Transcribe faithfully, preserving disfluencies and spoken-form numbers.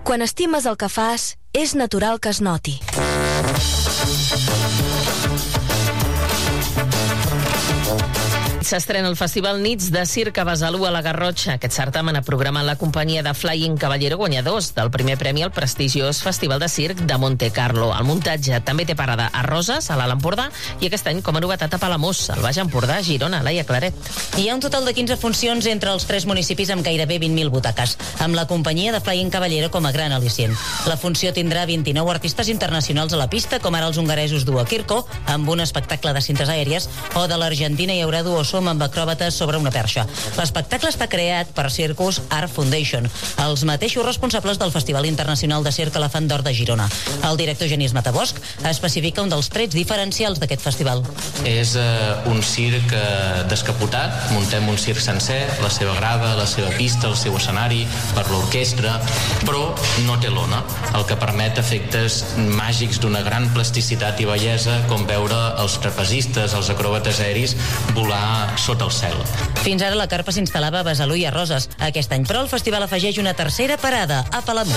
Quan estimes el que fas, és natural que es noti. S'estrena el Festival Nits de Circ a Besalú a la Garrotxa. Aquest certamen ha programat la companyia de Flying Caballero, guanyadors del primer premi al prestigiós Festival de Circ de Monte Carlo. El muntatge també té parada a Roses, a l'Alt Empordà, i aquest any com a novetat a Palamós, al Baix Empordà, Girona, Laia Claret. Hi ha un total de quinze funcions entre els tres municipis amb gairebé vint mil butaques, amb la companyia de Flying Caballero com a gran al·licient. La funció tindrà vint-i-nou artistes internacionals a la pista, com ara els hongaresos Duo Kirko, amb un espectacle de cintes aèries, o de l'Argentina hi haurà Duo Som amb acròbates sobre una perxa. L'espectacle està creat per Circus Art Foundation, els mateixos responsables del Festival Internacional de Circ Elefant d'Or de Girona. El director Genís Matabosch especifica un dels trets diferencials d'aquest festival. És uh, un circ uh, descapotat, muntem un circ sencer, la seva grava, la seva pista, el seu escenari, per l'orquestra, però no té lona, el que permet efectes màgics d'una gran plasticitat i bellesa, com veure els trapezistes, els acròbates aeris volar sota el cel. Fins ara la carpa s'instal·lava a Besalú i a Roses. Aquest any, però, el festival afegeix una tercera parada a Palamós.